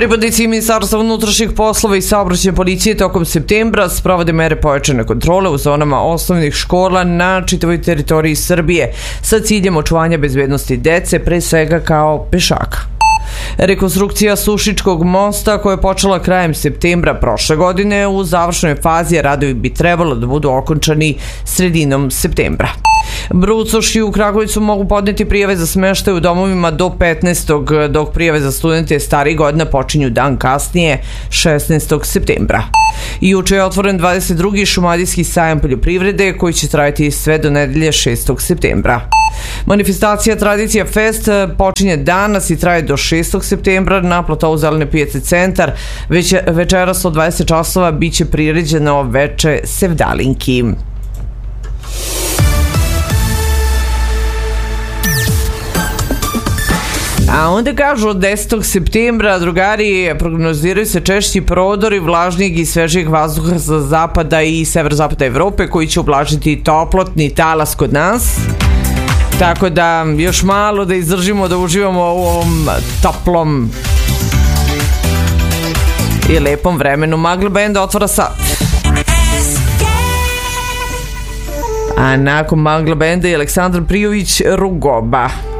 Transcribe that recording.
Pripadnici Ministarstva unutrašnjih poslova i saobraćajne policije tokom septembra sprovode mere pojačane kontrole u zonama osnovnih škola na čitavoj teritoriji Srbije sa ciljem očuvanja bezbednosti dece, pre svega kao pešaka. Rekonstrukcija Sušičkog mosta, koja je počela krajem septembra prošle godine, u završnoj fazi, radovi bi trebalo da budu okončani sredinom septembra. Brucoš i u Kragujevcu mogu podneti prijave za smeštaj u domovima do 15. dok prijave za studente starijih godina počinju dan kasnije, 16. septembra. Juče je otvoren 22. šumadijski sajam poljoprivrede koji će trajati sve do nedelje 6. septembra. Manifestacija Tradicija Fest počinje danas i traje do 6. septembra na platovu Zelene pijace Centar. Večeras od 20 časova biće priređeno veče sevdalinki. A onda kažu od 10. septembra, drugari, prognoziraju se češći prodori vlažnijeg i svežijeg vazduha sa zapada i severozapada Evrope koji će ublažiti toplotni talas kod nas. Tako da još malo da izdržimo, da uživamo u ovom toplom i lepom vremenu. Magla benda otvara sat. A nakon Magla benda je Aleksandar Prijović Rugoba.